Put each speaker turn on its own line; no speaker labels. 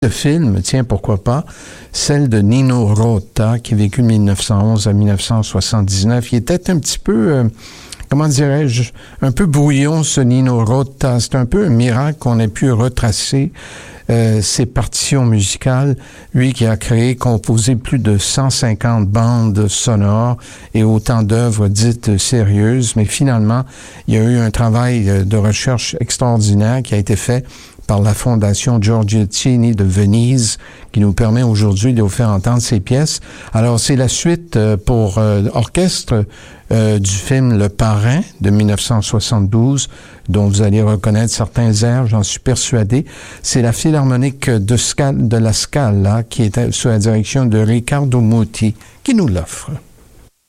de film, tiens, pourquoi pas, celle de Nino Rota, qui a vécu de 1911 à 1979. Il était un petit peu, comment dirais-je, un peu brouillon, ce Nino Rota. C'est un peu un miracle qu'on ait pu retracer ses partitions musicales. Lui qui a créé, composé plus de 150 bandes sonores et autant d'œuvres dites sérieuses. Mais finalement, il y a eu un travail de recherche extraordinaire qui a été fait par la Fondation Giorgettini de Venise, qui nous permet aujourd'hui de vous faire entendre ces pièces. Alors, c'est la suite pour orchestre du film Le Parrain de 1972, dont vous allez reconnaître certains airs, j'en suis persuadé. C'est la Philharmonique de la Scala, qui est sous la direction de Riccardo Muti, qui nous l'offre.